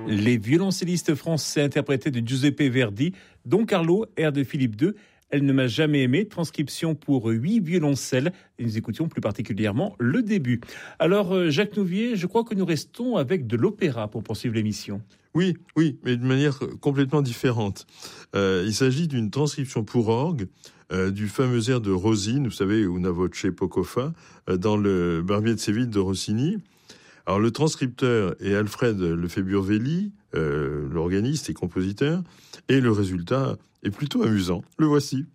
Les violoncellistes français interprétés de Giuseppe Verdi, Don Carlo, air de Philippe II, Elle ne m'a jamais aimé, transcription pour 8 violoncelles. Et nous écoutions plus particulièrement le début. Alors, Jacques Nouvier, je crois que nous restons avec de l'opéra pour poursuivre l'émission. Oui, mais de manière complètement différente. Il s'agit d'une transcription pour orgue du fameux air de Rosine, vous savez, Una voce poco fa, dans le Barbier de Séville de Rossini. Alors, le transcripteur est Alfred Lefebvre-Velli, l'organiste et compositeur, et le résultat est plutôt amusant. Le voici.